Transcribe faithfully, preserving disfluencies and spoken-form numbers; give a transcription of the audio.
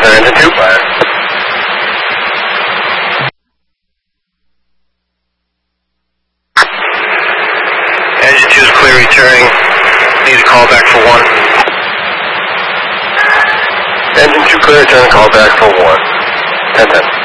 Center, engine two. Fire. Engine two is clear returning. Need a call back for one. Engine two clear, return a call back for one. ten ten.